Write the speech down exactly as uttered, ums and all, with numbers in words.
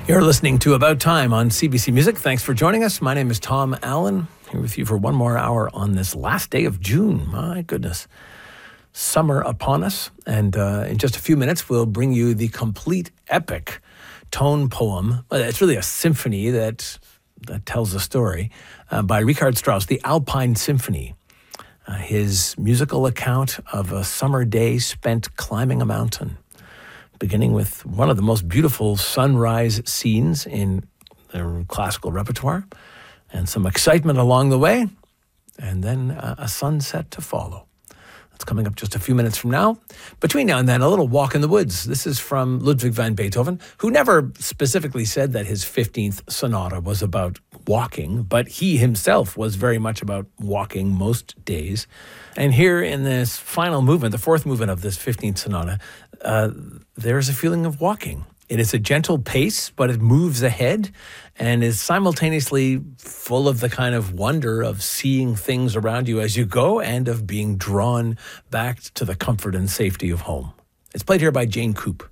You're listening to About Time on C B C Music. Thanks for joining us. My name is Tom Allen, here with you for one more hour on this last day of June. My goodness. Summer upon us. And uh, in just a few minutes, we'll bring you the complete epic tone poem. Well, it's really a symphony that, that tells a story uh, by Richard Strauss, the Alpine Symphony. Uh, his musical account of a summer day spent climbing a mountain, beginning with one of the most beautiful sunrise scenes in their classical repertoire, and some excitement along the way, and then uh, a sunset to follow. That's coming up just a few minutes from now. Between now and then, a little walk in the woods. This is from Ludwig van Beethoven, who never specifically said that his fifteenth sonata was about walking, but he himself was very much about walking most days. And here in this final movement, the fourth movement of this fifteenth sonata, uh, there's a feeling of walking. It is a gentle pace, but it moves ahead and is simultaneously full of the kind of wonder of seeing things around you as you go and of being drawn back to the comfort and safety of home. It's played here by Jane Coop.